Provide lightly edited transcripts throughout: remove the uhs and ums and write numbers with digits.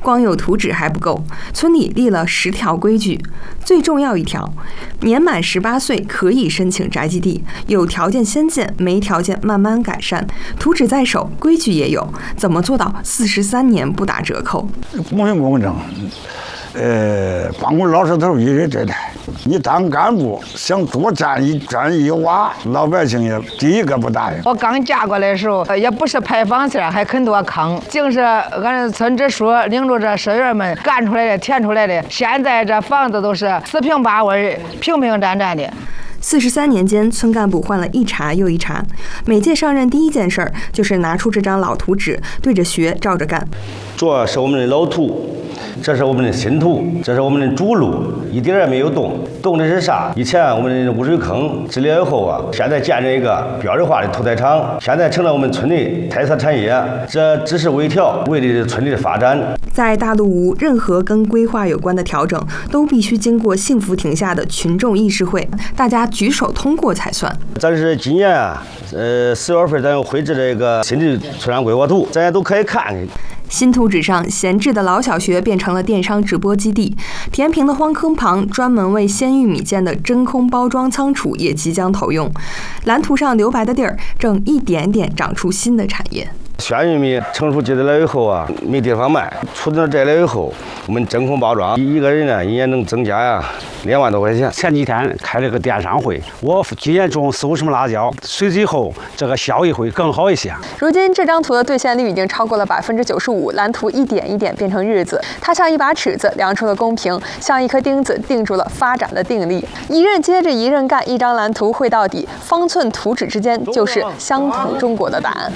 光有图纸还不够，村里立了10条规矩。最重要一条，年满18岁可以申请宅基地，有条件先建，没条件慢慢改善。图纸在手，规矩也有，怎么做到43年不打折扣？ 公平公正。光顾老石头一人这台，你当干部想多占一瓦，老百姓也第一个不答应。 我刚嫁过来的时候，也不是排房线，还很多坑，竟是俺村支书领着这社员们干出来的、填出来的。现在这房子都是4平8稳、平平展展的。 43年间，村干部换了一茬又一茬，每届上任第一件事儿就是拿出这张老图纸，对着学照着干。 这是我们的老图。这是我们的新图，这是我们的主路，一点也没有动。动的是啥？以前我们的污水坑治理以后啊，现在建着一个标准化的屠宰场，现在成了我们村的特色产业。这只是微调，为了村里的发展。 在大陆无任何跟规划有关的调整，都必须经过幸福亭下的群众议事会，大家举手通过才算。 咱是今年啊，4月份咱又绘制了一个新的村长规划图，咱也都可以看看。 新图纸上闲置的老小学变成了电商直播基地，填平的荒坑旁专门为鲜玉米建的真空包装仓储也即将投用。蓝图上留白的地儿正一点点长出新的产业。 鲜玉米成熟结得了以后啊，没地方卖，出到这来以后，我们真空包装，一个人呢一年能增加呀2万多块钱。 前几天开了个电商会，我今年种40-50么辣椒，随之后这个效益会更好一些。 如今这张图的兑现率已经超过了95%，蓝图一点一点变成日子，它像一把尺子量出了公平，像一颗钉子定住了发展的定力。一任接着一任干，一张蓝图绘到底，方寸图纸之间就是乡土中国的答案。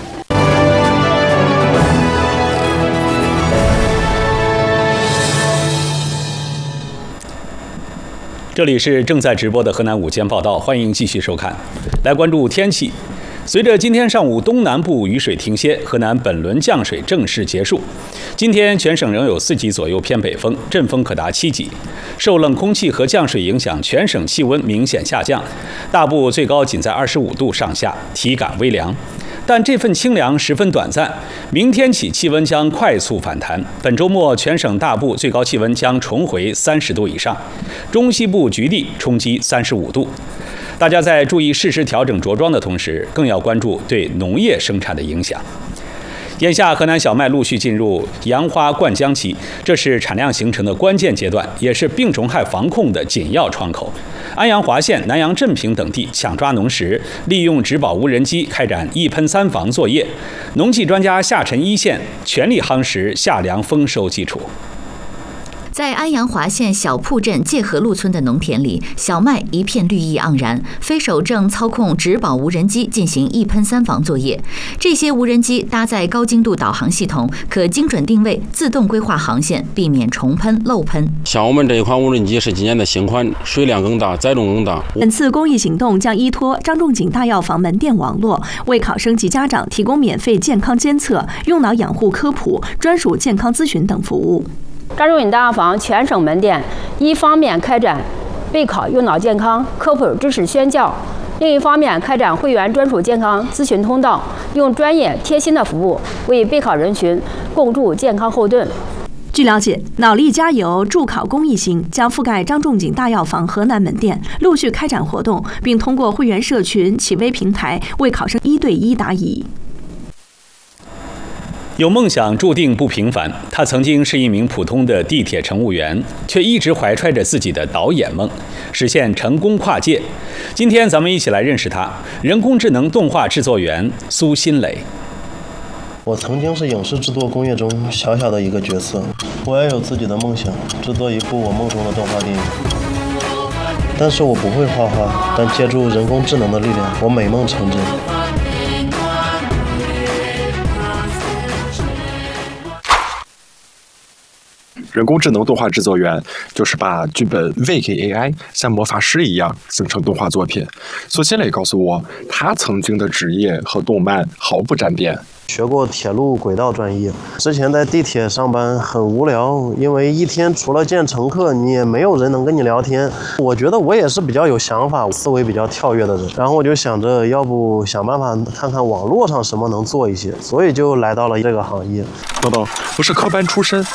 这里是正在直播的河南午间报道，欢迎继续收看。来关注天气。随着今天上午东南部雨水停歇，河南本轮降水正式结束。今天全省仍有4级左右偏北风，阵风可达7级。受冷空气和降水影响，全省气温明显下降，大部最高仅在25度上下，体感微凉。但这份清凉十分短暂，明天起气温将快速反弹。本周末全省大部最高气温将重回30度以上，中西部局地冲击35度。大家在注意适时调整着装的同时，更要关注对农业生产的影响。眼下，河南小麦陆续进入杨花灌浆期，这是产量形成的关键阶段，也是病虫害防控的紧要窗口。安阳华县、南阳镇平等地抢抓农时，利用植保无人机开展一喷三防作业。农技专家下沉一线，全力夯实夏粮丰收基础。 在安阳华县小铺镇界河路村的农田里，小麦一片绿意盎然，飞手正操控植保无人机进行一喷三防作业。这些无人机搭载高精度导航系统，可精准定位、自动规划航线，避免重喷、漏喷。 像我们这一款无人机是今年的新款，水量更大，载重更大。 本次公益行动将依托张仲景大药房门店网络，为考生及家长提供免费健康监测、用脑养护科普、专属健康咨询等服务。 张仲景大药房全省门店一方面开展备考用脑健康科普知识宣教，另一方面开展会员专属健康咨询通道，用专业贴心的服务为备考人群共筑健康后盾。 据了解，脑力加油助考公益行将覆盖张仲景大药房河南门店，陆续开展活动，并通过会员社群、企微平台为考生1对1答疑。 有梦想注定不平凡，他曾经是一名普通的地铁乘务员，却一直怀揣着自己的导演梦，实现成功跨界。今天咱们一起来认识他，人工智能动画制作员苏新磊。 我曾经是影视制作工业中小小的一个角色，我也有自己的梦想，制作一部我梦中的动画电影。但是我不会画画，但借助人工智能的力量，我美梦成真。 人工智能动画制作员就是把剧本喂给 AI， 像魔法师一样生成动画作品。苏新磊告诉我，他曾经的职业和动漫毫不沾边。 学过铁路轨道专业，之前在地铁上班很无聊，因为一天除了见乘客，你也没有人能跟你聊天。我觉得我也是比较有想法、思维比较跳跃的人，然后我就想着，要不想办法看看网络上什么能做一些，所以就来到了这个行业。 豆豆不是科班出身，